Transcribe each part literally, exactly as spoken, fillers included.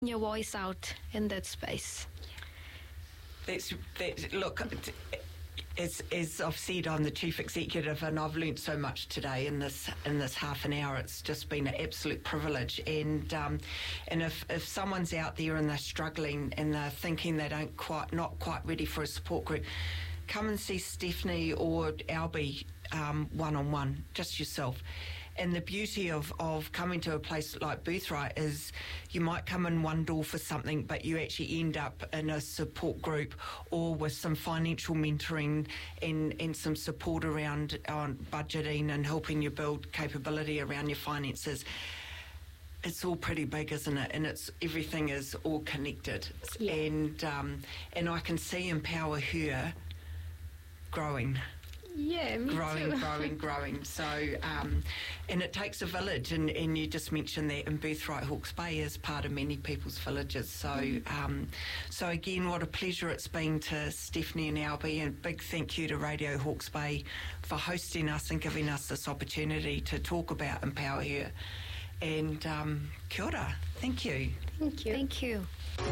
your voice out in that space. That's, that's, look, as, as I've said, I'm the Chief Executive, and I've learnt so much today in this in this half an hour. It's just been an absolute privilege. And um, and if, if someone's out there and they're struggling and they're thinking they don't quite not quite ready for a support group, come and see Stephanie or Albie um, one-on-one, just yourself. And the beauty of, of coming to a place like Birthright is you might come in one door for something, but you actually end up in a support group or with some financial mentoring and, and some support around on budgeting and helping you build capability around your finances. It's all pretty big, isn't it? And it's everything is all connected. Yeah. And um, and I can see Empower Her growing. Yeah, me growing, too. growing, growing. So, um, and it takes a village, and, and you just mentioned that, and Birthright Hawke's Bay is part of many people's villages. So, um, so again, what a pleasure it's been to Stephanie and Albie, and big thank you to Radio Hawke's Bay for hosting us and giving us this opportunity to talk about Empower Her. And um, kia ora. Thank you. Thank you. Thank you.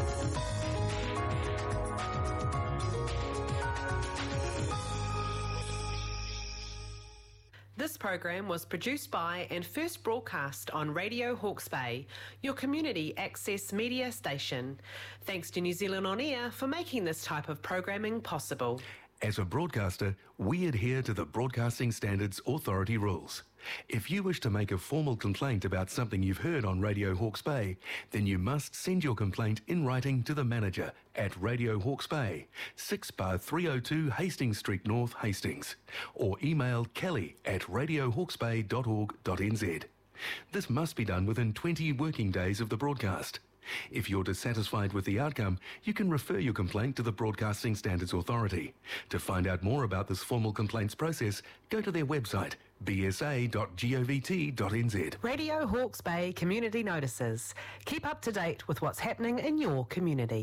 This program was produced by and first broadcast on Radio Hawke's Bay, your community access media station. Thanks to New Zealand On Air for making this type of programming possible. As a broadcaster, we adhere to the Broadcasting Standards Authority rules. If you wish to make a formal complaint about something you've heard on Radio Hawke's Bay, then you must send your complaint in writing to the manager at Radio Hawke's Bay, six bar three oh two Hastings Street North, Hastings, or email kelly at radio hawkes bay dot org dot n z. This must be done within twenty working days of the broadcast. If you're dissatisfied with the outcome, you can refer your complaint to the Broadcasting Standards Authority. To find out more about this formal complaints process, go to their website, b s a dot govt dot n z. Radio Hawke's Bay Community Notices. Keep up to date with what's happening in your community.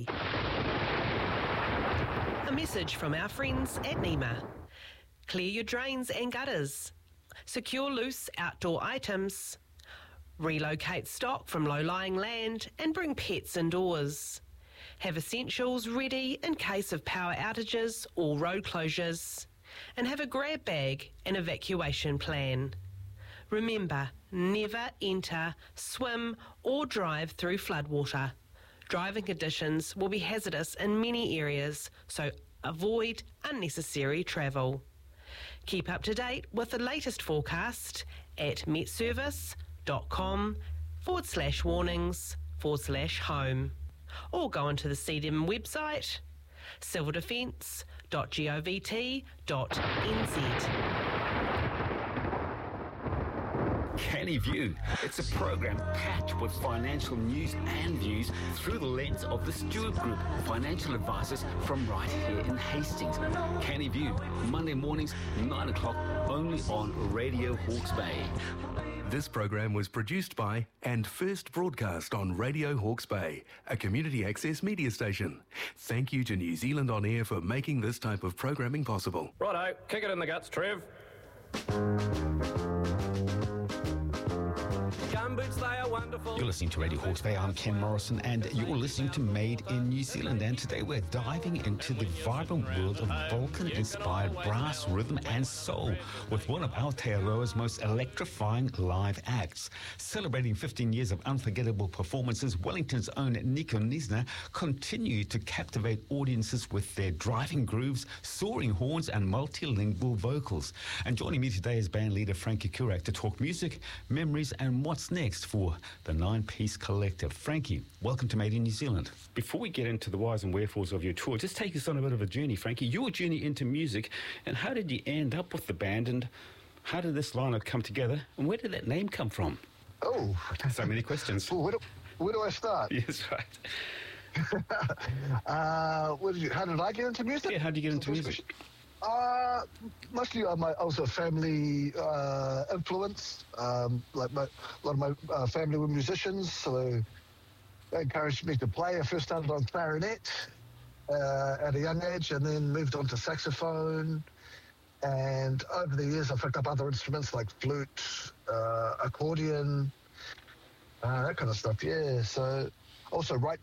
A message from our friends at NEMA. Clear your drains and gutters. Secure loose outdoor items. Relocate stock from low-lying land and bring pets indoors. Have essentials ready in case of power outages or road closures. And have a grab bag and evacuation plan. Remember, never enter, swim or drive through floodwater. Driving conditions will be hazardous in many areas, so avoid unnecessary travel. Keep up to date with the latest forecast at metservice.com forward slash warnings forward slash home, or go onto the C D M website civil defence dot govt dot n z. Canny View. It's a program packed with financial news and views through the lens of the Stewart Group, financial advisors from right here in Hastings. Canny View, Monday mornings, nine o'clock, only on Radio Hawke's Bay. This program was produced by and first broadcast on Radio Hawke's Bay, a community access media station. Thank you to New Zealand On Air for making this type of programming possible. Righto, kick it in the guts, Trev. Gumboots, they are wonderful. You're listening to Radio Hawke's Bay. I'm Ken Morrison, and you're listening to Made in New Zealand. And today we're diving into the vibrant world of Vulcan-inspired brass, rhythm, and soul with one of Aotearoa's most electrifying live acts. Celebrating fifteen years of unforgettable performances, Wellington's own Nico Nisner continue to captivate audiences with their driving grooves, soaring horns, and multilingual vocals. And joining me today is band leader Frankie Kurak to talk music, memories, and what's next for the nine-piece collective. Frankie, welcome to Made in New Zealand. Before we get into the whys and wherefores of your tour, just take us on a bit of a journey, Frankie. Your journey into music, and how did you end up with the band, and how did this lineup come together, and where did that name come from? Oh. So many questions. Well, where, do, where do I start? Yes, right. uh, what did you, how did I get into music? Yeah, how did you get into music? Uh, mostly uh, my, I was a family uh, influence. Um, like my, a lot of my uh, family were musicians, so they encouraged me to play. I first started on clarinet uh, at a young age, and then moved on to saxophone. And over the years, I picked up other instruments like flute, uh, accordion, uh, that kind of stuff. Yeah. So also write